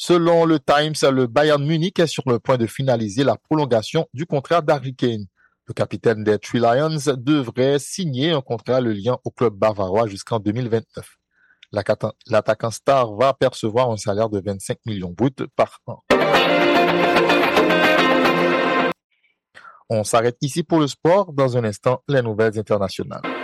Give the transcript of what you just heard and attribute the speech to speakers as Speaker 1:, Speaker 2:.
Speaker 1: Selon le Times, le Bayern Munich est sur le point de finaliser la prolongation du contrat d'Harry Kane. Le capitaine des Three Lions devrait signer un contrat le liant au club bavarois jusqu'en 2029. L'attaquant star va percevoir un salaire de 25 millions bruts par an. On s'arrête ici pour le sport. Dans un instant, les nouvelles internationales.